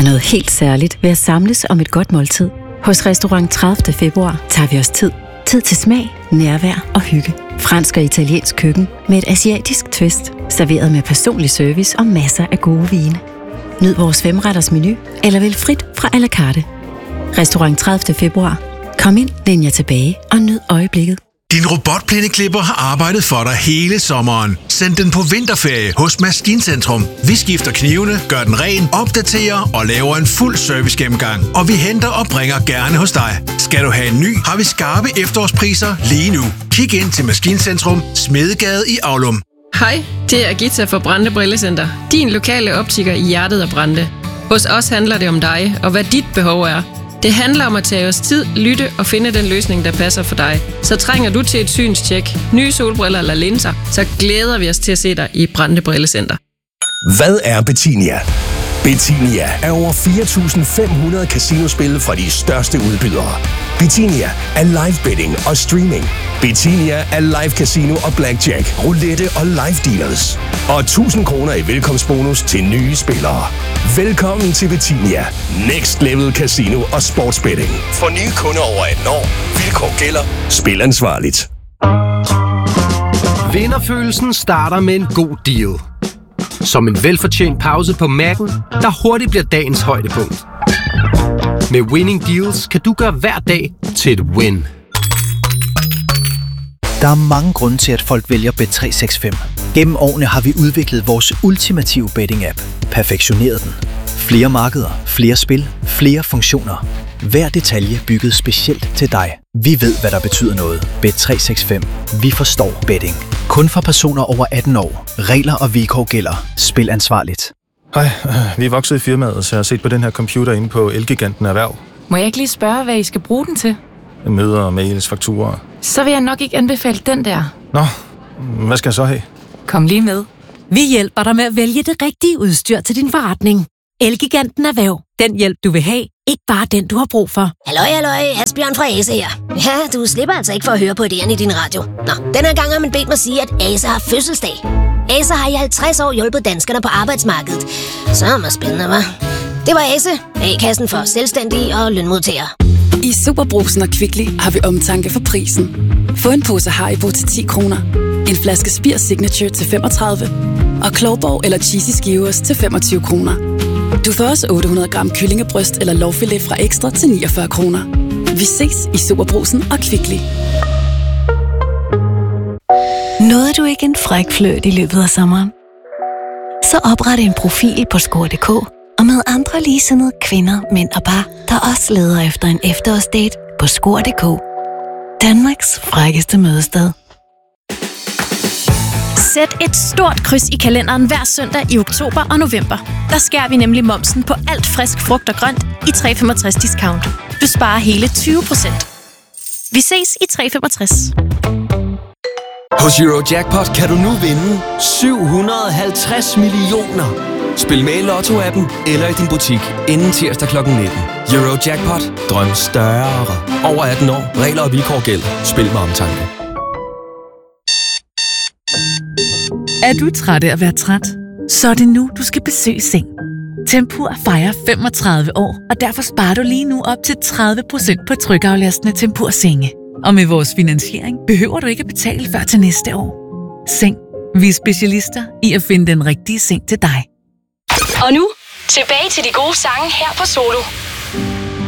noget helt særligt ved at samles om et godt måltid. Hos Restaurant 30. februar tager vi os tid. Tid til smag, nærvær og hygge. Fransk og italiensk køkken med et asiatisk twist. Serveret med personlig service og masser af gode vine. Nyd vores 5-retters menu, eller vælg frit fra à la carte. Restaurant 30. februar. Kom ind, læn jer tilbage og nyd øjeblikket. Din robotplæneklipper har arbejdet for dig hele sommeren. Send den på vinterferie hos Maskincentrum. Vi skifter knivene, gør den ren, opdaterer og laver en fuld servicegennemgang. Og vi henter og bringer gerne hos dig. Skal du have en ny, har vi skarpe efterårspriser lige nu. Kig ind til Maskincentrum, Smedegade i Aulum. Hej, det er Gita fra Brande Brillecenter. Din lokale optiker i hjertet af Brande. Hos os handler det om dig og hvad dit behov er. Det handler om at tage os tid, lytte og finde den løsning, der passer for dig. Så trænger du til et synstjek, nye solbriller eller linser, så glæder vi os til at se dig i Brande Brillecenter. Hvad er Betinia? Betinia er over 4.500 casinospil fra de største udbydere. Betinia er live betting og streaming. Betinia er live casino og blackjack, roulette og live dealers. Og 1.000 kroner i velkomstbonus til nye spillere. Velkommen til Betinia. Next level casino og sportsbetting. For nye kunder over 18 år. Vilkår gælder. Spil ansvarligt. Vinderfølelsen starter med en god deal. Som en velfortjent pause på Mac'en, der hurtigt bliver dagens højdepunkt. Med Winning Deals kan du gøre hver dag til et win. Der er mange grunde til, at folk vælger Bet365. Gennem årene har vi udviklet vores ultimative betting-app. Perfektioneret den. Flere markeder, flere spil, flere funktioner. Hver detalje bygget specielt til dig. Vi ved, hvad der betyder noget. Bet365. Vi forstår betting. Kun for personer over 18 år. Regler og vilkår gælder. Spil ansvarligt. Hej, vi er vokset i firmaet, så jeg har set på den her computer inde på Elgiganten Erhverv. Må jeg ikke lige spørge, hvad I skal bruge den til? Møder, mails, fakturer. Så vil jeg nok ikke anbefale den der. Nå, hvad skal jeg så have? Kom lige med. Vi hjælper dig med at vælge det rigtige udstyr til din forretning. Elgiganten Erhverv. Den hjælp, du vil have. Ikke bare den, du har brug for. Halløj, Asbjørn fra Ase her. Ja, du slipper altså ikke for at høre på idéerne i din radio. Nå, den her gang har man bedt mig sige, at Ase har fødselsdag. Ase har i 50 år hjulpet danskerne på arbejdsmarkedet. Så er det spændende, hva'? Det var Ase, A-kassen for selvstændige og lønmodtagere. I Superbrugsen og Kvickly har vi omtanke for prisen. Få en pose Haribo til 10 kroner. En flaske Spir Signature til 35. Og Klovborg eller Cheesy Skivers til 25 kroner. Du får også 800 gram kyllingebryst eller lårfilet fra Ekstra til 49 kroner. Vi ses i Superbrugsen og Kvickly. Nåede du ikke en fræk fløjt i løbet af sommeren? Så opret en profil på score.dk og med andre ligesindede kvinder, mænd og par, der også leder efter en efterårsdate på score.dk. Danmarks frækkeste mødested. Sæt et stort kryds i kalenderen hver søndag i oktober og november. Der skærer vi nemlig momsen på alt frisk frugt og grønt i 365 discount. Du sparer hele 20%. Vi ses i 365. Hos Eurojackpot kan du nu vinde 750 millioner. Spil med i Lotto-appen eller i din butik inden tirsdag kl. 19. Eurojackpot. Drøm større. Over 18 år. Regler og vilkår gælder. Spil med omtanke. Er du træt af at være træt? Så er det nu, du skal besøge Seng. Tempur fejrer 35 år, og derfor sparer du lige nu op til 30% på trykaflastende Tempur-senge. Og med vores finansiering behøver du ikke at betale før til næste år. Seng. Vi er specialister i at finde den rigtige seng til dig. Og nu, tilbage til de gode sange her på Solo.